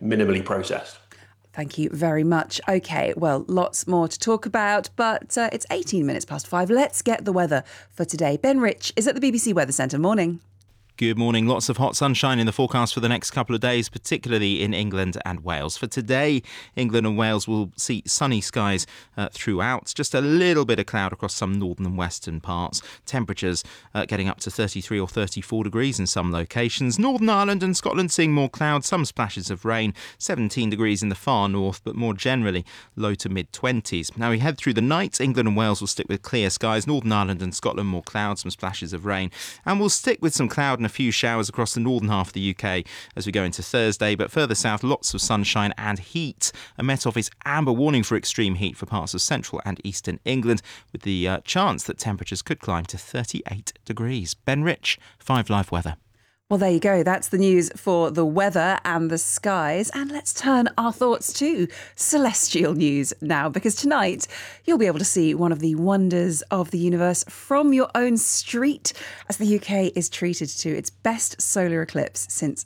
minimally processed. Thank you very much. OK, well, lots more to talk about, but it's 18 minutes past 5. Let's get the weather for today. Ben Rich is at the BBC Weather Centre. Morning. Good morning. Lots of hot sunshine in the forecast for the next couple of days, particularly in England and Wales. For today, England and Wales will see sunny skies throughout. Just a little bit of cloud across some northern and western parts. Temperatures getting up to 33 or 34 degrees in some locations. Northern Ireland and Scotland seeing more clouds, some splashes of rain. 17 degrees in the far north, but more generally low to mid-20s. Now we head through the night. England and Wales will stick with clear skies. Northern Ireland and Scotland more clouds, some splashes of rain. And we'll stick with some cloud and a few showers across the northern half of the UK as we go into Thursday, but further south lots of sunshine and heat. A Met Office amber warning for extreme heat for parts of central and eastern England, with the chance that temperatures could climb to 38 degrees. Ben Rich, 5 Live Weather. Well, there you go. That's the news for the weather and the skies. And let's turn our thoughts to celestial news now, because tonight you'll be able to see one of the wonders of the universe from your own street as the UK is treated to its best solar eclipse since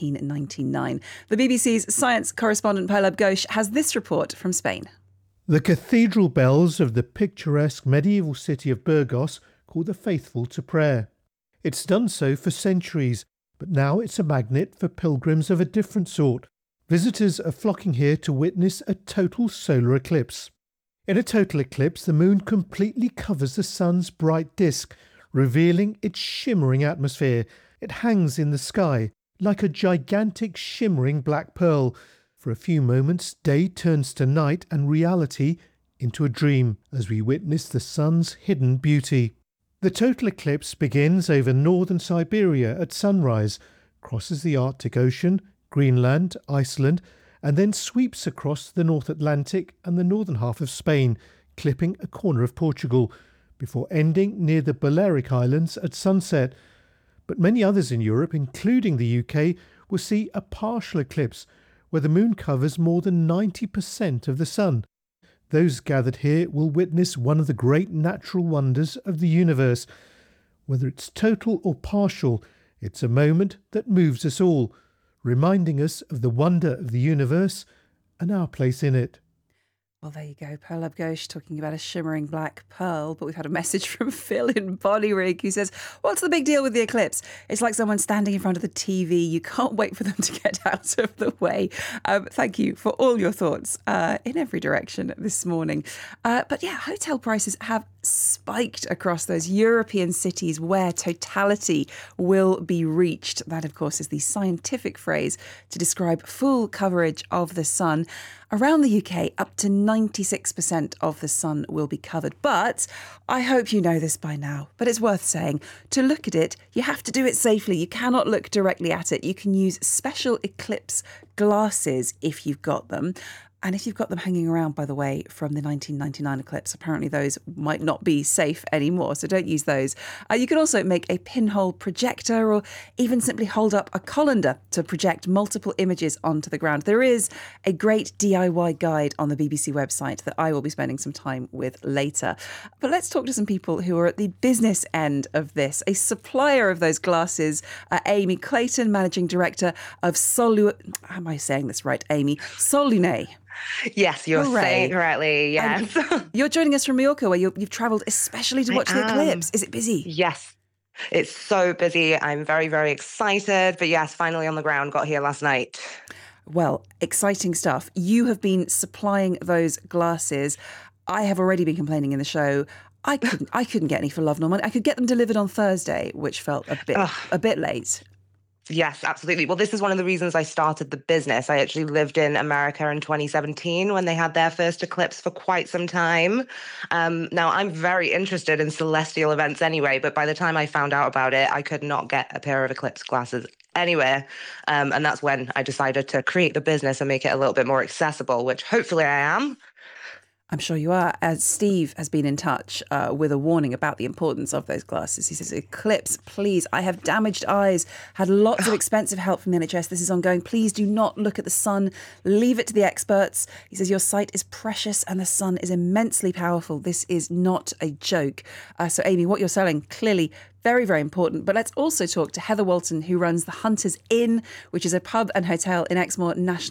1999. The BBC's science correspondent Paulab Ghosh has this report from Spain. The cathedral bells of the picturesque medieval city of Burgos call the faithful to prayer. It's done so for centuries, but now it's a magnet for pilgrims of a different sort. Visitors are flocking here to witness a total solar eclipse. In a total eclipse, the moon completely covers the sun's bright disk, revealing its shimmering atmosphere. It hangs in the sky like a gigantic shimmering black pearl. For a few moments, day turns to night and reality into a dream as we witness the sun's hidden beauty. The total eclipse begins over northern Siberia at sunrise, crosses the Arctic Ocean, Greenland, Iceland, and then sweeps across the North Atlantic and the northern half of Spain, clipping a corner of Portugal, before ending near the Balearic Islands at sunset. But many others in Europe, including the UK, will see a partial eclipse, where the moon covers more than 90% of the sun. Those gathered here will witness one of the great natural wonders of the universe. Whether it's total or partial, it's a moment that moves us all, reminding us of the wonder of the universe and our place in it. Well, there you go. Paulab Ghosh talking about a shimmering black pearl. But we've had a message from Phil in Bonnyrigg who says, what's the big deal with the eclipse? It's like someone standing in front of the TV. You can't wait for them to get out of the way. Thank you for all your thoughts in every direction this morning. But yeah, hotel prices have spiked across those European cities where totality will be reached. That, of course, is the scientific phrase to describe full coverage of the sun. Around the UK, up to 96% of the sun will be covered. But I hope you know this by now, but it's worth saying, to look at it, you have to do it safely. You cannot look directly at it. You can use special eclipse glasses if you've got them. And if you've got them hanging around, by the way, from the 1999 eclipse, apparently those might not be safe anymore, so don't use those. You can also make a pinhole projector or even simply hold up a colander to project multiple images onto the ground. There is a great DIY guide on the BBC website that I will be spending some time with later. But let's talk to some people who are at the business end of this. A supplier of those glasses, Amy Clayton, Managing Director of am I saying this right, Amy? Solune. Yes, you're saying it correctly, yes. You're joining us from Mallorca, where you've travelled especially to watch the eclipse. Is it busy? Yes, it's so busy. I'm very, very excited. But yes, finally on the ground, got here last night. Well, exciting stuff. You have been supplying those glasses. I have already been complaining in the show. I couldn't get any for love nor money. I could get them delivered on Thursday, which felt a bit late. Yes, absolutely. Well, this is one of the reasons I started the business. I actually lived in America in 2017 when they had their first eclipse for quite some time. Now, I'm very interested in celestial events anyway, but by the time I found out about it, I could not get a pair of eclipse glasses anywhere. And that's when I decided to create the business and make it a little bit more accessible, which hopefully I am. I'm sure you are. As Steve has been in touch with a warning about the importance of those glasses. He says, Eclipse, please, I have damaged eyes, had lots of expensive help from the NHS. This is ongoing. Please do not look at the sun. Leave it to the experts. He says, your sight is precious and the sun is immensely powerful. This is not a joke. So, Amy, what you're selling, clearly very, very important. But let's also talk to Heather Walton, who runs the Hunters Inn, which is a pub and hotel in Exmoor National